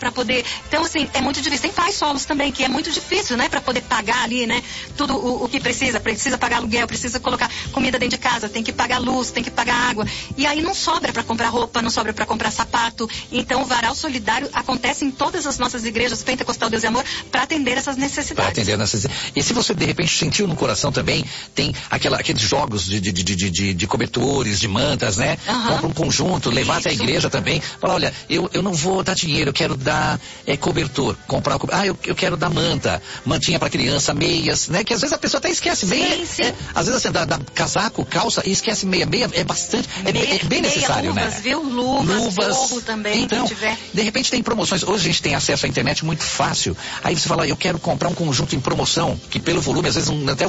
para poder... Então, assim, é muito difícil. Tem pais solos também, que é muito difícil, né? Para poder pagar ali, né? Tudo o que precisa. Precisa pagar aluguel, precisa colocar comida dentro de casa, tem que pagar luz, tem que pagar água. E aí não sobra para comprar roupa, não sobra para comprar sapato. Então, o Varal Solidário acontece em todas as nossas igrejas, Pentecostal Deus e Amor, para atender essas necessidades. Para atender necessidades. E se você, de repente, sentiu no coração também, tem aqueles jogos de cobertores, de mantas, né? Compra um conjunto, levar até a igreja também. Fala, olha, eu não vou dar dinheiro, eu quero dar cobertor. Comprar eu quero dar mantinha para criança, meias, né? Que às vezes a pessoa até esquece meia. Sim. Às vezes assim, dá casaco, calça e esquece meia. Meia é bastante, é bem necessário, luvas, né? Viu? Luvas, gorro também, então, quem tiver. De repente tem promoções. Hoje a gente tem acesso à internet muito fácil. Aí você fala, eu quero comprar um conjunto em promoção, que pelo volume, às vezes até